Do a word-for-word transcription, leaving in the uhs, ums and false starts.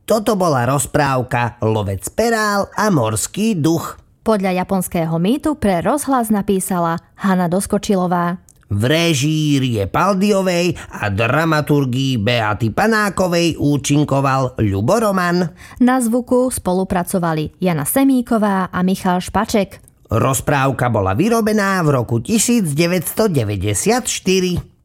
Toto bola rozprávka Lovec perál a morský duch. Podľa japonského mýtu pre rozhlas napísala Hana Doskočilová. V réžii Rie Paldiovej a dramaturgii Beaty Panákovej účinkoval Ľubo Roman. Na zvuku spolupracovali Jana Semíková a Michal Špaček. Rozprávka bola vyrobená v roku devätnásťstodeväťdesiatštyri.